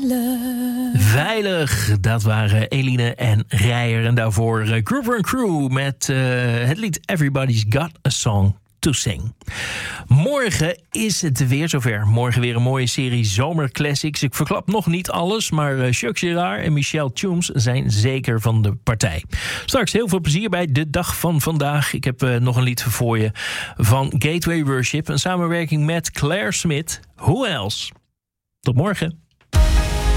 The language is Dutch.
Veilig, dat waren Eline en Rijer. En daarvoor Gruber & Crew met het lied Everybody's Got a Song to Sing. Morgen is het weer zover. Morgen weer een mooie serie zomerclassics. Ik verklap nog niet alles, maar Chuck Girard en Michel Tjooms zijn zeker van de partij. Straks heel veel plezier bij de dag van vandaag. Ik heb nog een lied voor je van Gateway Worship. Een samenwerking met Claire Smith. Who else? Tot morgen.